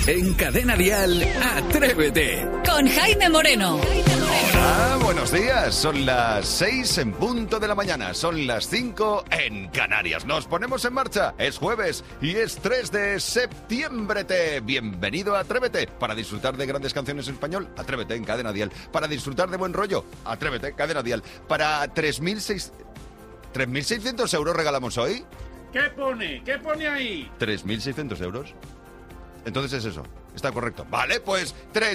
En Cadena Dial, Atrévete. Con Jaime Moreno. Hola, buenos días. Son las 6 en punto de la mañana. Son las 5 en Canarias. Nos ponemos en marcha. Es jueves y es 3 de septiembre. Bienvenido a Atrévete. Para disfrutar de grandes canciones en español, Atrévete en Cadena Dial. Para disfrutar de buen rollo, Atrévete, Cadena Dial. Para 3.600 euros regalamos hoy. ¿Qué pone? ¿Qué pone ahí? 3.600 euros. Entonces es eso, está correcto. Vale, pues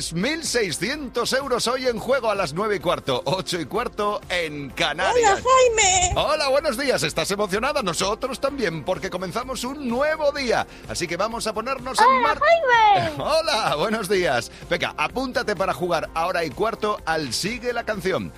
3.600 euros hoy en juego a las 9:15, 8:15 en Canarias. ¡Hola, Jaime! Hola, buenos días. ¿Estás emocionada? Nosotros también, porque comenzamos un nuevo día. Así que vamos a ponernos en marcha. Jaime! Hola, buenos días. Venga, apúntate para jugar ahora y cuarto al Sigue la Canción.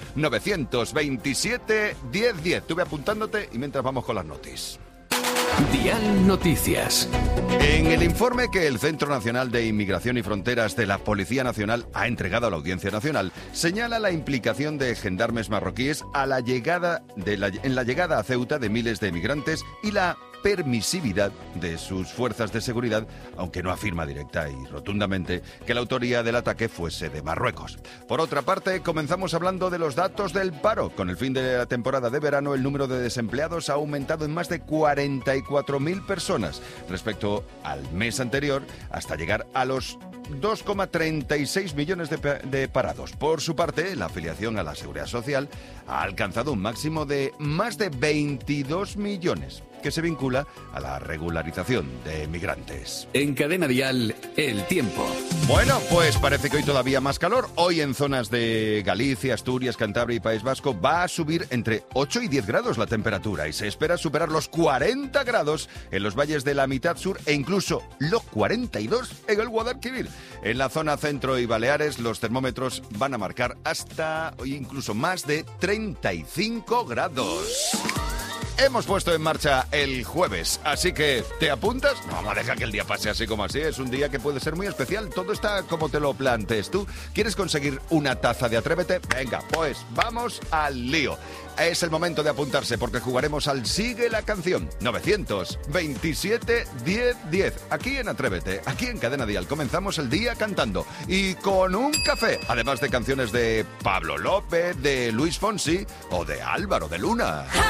927 1010. Tú ve apuntándote y mientras vamos con las noticias. Dial Noticias. En el informe que el Centro Nacional de Inmigración y Fronteras de la Policía Nacional ha entregado a la Audiencia Nacional, señala la implicación de gendarmes marroquíes en la llegada a Ceuta de miles de migrantes y la permisividad de sus fuerzas de seguridad, aunque no afirma directa y rotundamente que la autoría del ataque fuese de Marruecos. Por otra parte, comenzamos hablando de los datos del paro. Con el fin de la temporada de verano, el número de desempleados ha aumentado en más de 44.000 personas respecto al mes anterior, hasta llegar a los 2,36 millones de parados. Por su parte, la afiliación a la Seguridad Social ha alcanzado un máximo de más de 22 millones, que se vincula a la regularización de migrantes. En Cadena Dial, el tiempo. Bueno, pues parece que hoy todavía más calor. Hoy en zonas de Galicia, Asturias, Cantabria y País Vasco va a subir entre 8 y 10 grados la temperatura y se espera superar los 40 grados en los valles de la mitad sur e incluso los 42 en el Guadalquivir. En la zona centro y Baleares los termómetros van a marcar hasta incluso más de 35 grados. Hemos puesto en marcha el jueves, así que ¿te apuntas? No vamos a dejar que el día pase así como así. Es un día que puede ser muy especial. Todo está como te lo plantees tú. ¿Quieres conseguir una taza de Atrévete? Venga, pues vamos al lío. Es el momento de apuntarse porque jugaremos al Sigue la Canción. 927 1010. Aquí en Atrévete, aquí en Cadena Dial. Comenzamos el día cantando y con un café. Además de canciones de Pablo López, de Luis Fonsi o de Álvaro de Luna.